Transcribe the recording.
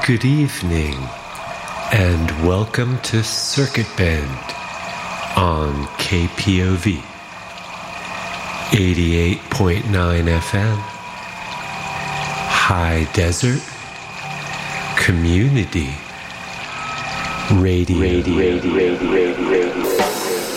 Good evening, and welcome to Circuit Bend on KPOV 88.9 FM, High Desert Community Radio.